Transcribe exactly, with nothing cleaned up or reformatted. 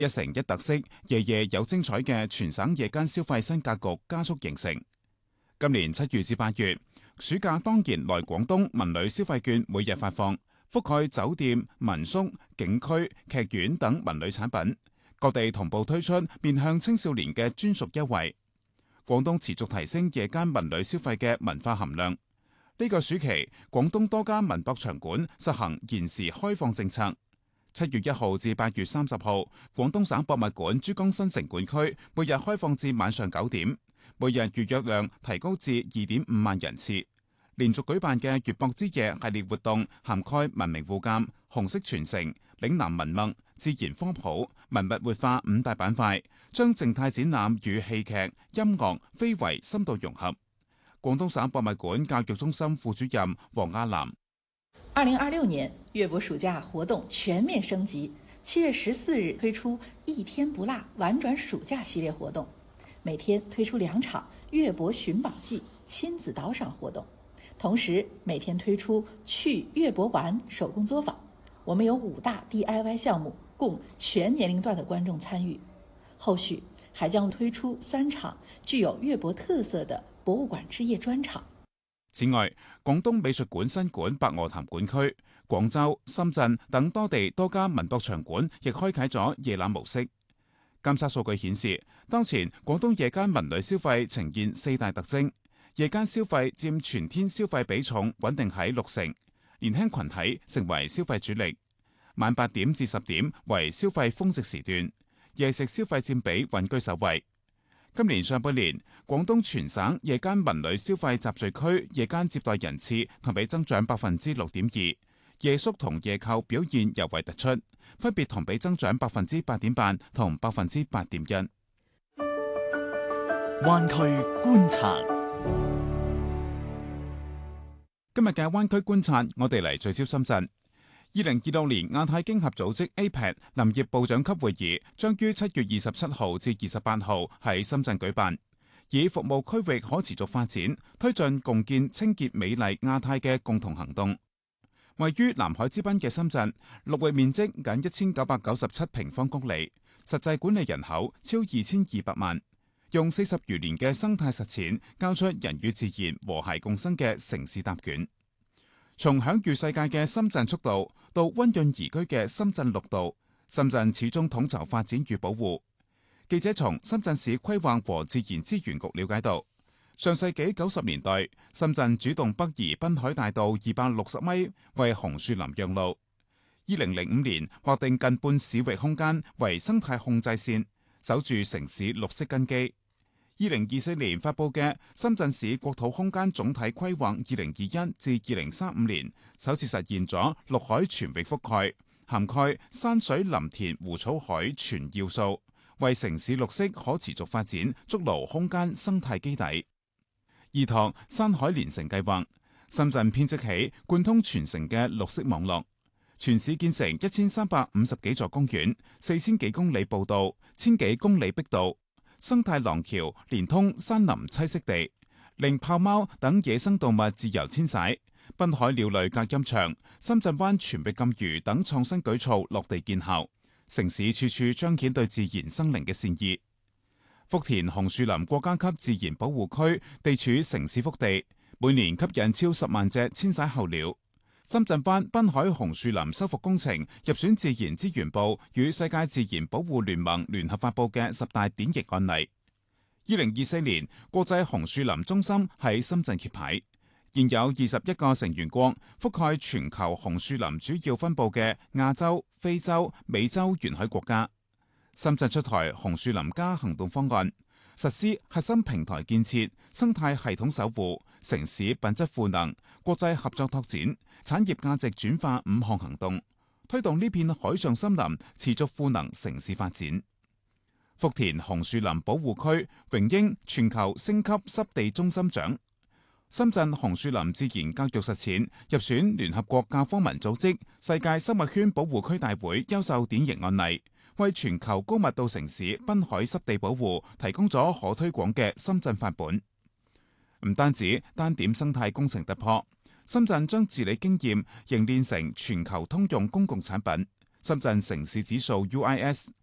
一城一特色，夜夜有精彩嘅全省夜間消費新格局加速形成。今年七月至八月，暑假當然來廣東文旅消費券每日發放，覆蓋酒店、民宿、景區、劇院等文旅產品。各地同步推出面向青少年嘅專屬優惠。廣東持續提升夜間文旅消費嘅文化含量。呢個暑期，廣東多間文博場館實行延時開放政策。七月一號至八月三十號，廣東省博物館珠江新城館區每日開放至晚上九點，每日預約量提高至二點五萬人次。連續舉辦嘅粵博之夜系列活動涵蓋文明互鑑、紅色傳承、嶺南文脈、自然科普、文物活化五大板塊，將靜態展覽與戲劇、音樂、非遺深度融合。廣東省博物館教育中心副主任黃亞南： 二零二六年粵博暑假活動全面升級，七月十四日推出一天不落玩轉暑假系列活動，每天推出兩場粵博尋寶記親子導賞活動，同時每天推出去粵博玩手工作坊。我們有五大 D I Y 項目，供全年齡段的觀眾參與。後續還將推出三場具有粵博特色的博物館之夜專場。 此外，廣東美術館新館白鵝潭館區、廣州、深圳等多地多家文博場館亦開啟咗夜覽模式。監測數據顯示，當前廣東夜間文旅消費呈現四大特徵：夜間消費佔全天消費比重穩定喺六成，年輕群體成為消費主力。晚八點至十點為消費峰值時段，夜食消費佔比穩居首位。今年上半年，廣東全省夜間文旅消費集聚區夜間接待人次同比增長百分之六點二，夜宿同夜購表現尤為突出，分別同比增長百分之八點八同百分之八點一。 灣區觀察， 今日嘅灣區觀察，我哋嚟聚焦深圳。二零二六年亞太經合組織 A P E C 林業部長級會議將於七月二十七號至二十八號喺深圳舉辦，以服務區域可持續發展，推進共建清潔美麗亞太嘅共同行動。位於南海之濱嘅深圳，陸域面積僅一千九百九十七平方公里，實際管理人口超二千二百萬，用四十餘年嘅生態實踐，交出人與自然和諧共生嘅城市答卷。從享譽世界嘅深圳速度到溫潤宜居嘅深圳綠道，深圳始終統籌發展與保護。記者從深圳市規劃和自然資源局了解到，上世紀九十年代，深圳主動北移濱海大道二百六十米為紅樹林讓路。二零零五年劃定近半市域空間為生態控制線，守住城市綠色根基。二零二四年發佈嘅深圳市國土空間總體規劃二零二一至二零三五年，首次實現咗陸海全域覆蓋，涵蓋山水林田湖草海全要素，為城市綠色可持續發展築牢空間生態基底。依託山海連城計劃，深圳編織起貫通全城嘅綠色網絡，全市建成一千三百五十幾座公園，四千幾公里步道，千幾公里碧道。生態廊橋連通山林棲息地，令豹貓等野生動物自由遷徙；濱海鳥類隔音牆、深圳灣全域禁漁等創新舉措落地見效，城市處處彰顯對自然生靈嘅善意。福田紅樹林國家級自然保護區地處城市腹地，每年吸引超十萬隻遷徙候鳥。深圳灣濱海紅樹林修復工程入選自然資源部與世界自然保護聯盟聯合發佈嘅十大典型案例。二零二四年，國際紅樹林中心喺深圳揭牌，現有二十一個成員國，覆蓋全球紅樹林主要分佈嘅亞洲、非洲、美洲沿海國家。深圳出台紅樹林加行動方案，實施核心平台建設、生態系統守護、城市品質賦能、國際合作拓展、產業價值轉化五項行動，推動呢片海上森林持續賦能城市發展。福田紅樹林保護區榮膺全球星級濕地中心獎。深圳紅樹林自然教育實踐入選聯合國教科文組織世界生物圈保護區大會優秀典型案例，為全球高密度城市濱海濕地保護提供咗可推廣嘅深圳範本。唔單止單點生態工程突破，深圳將治理經驗凝練成全球通用公共產品。深圳城市指數 U I S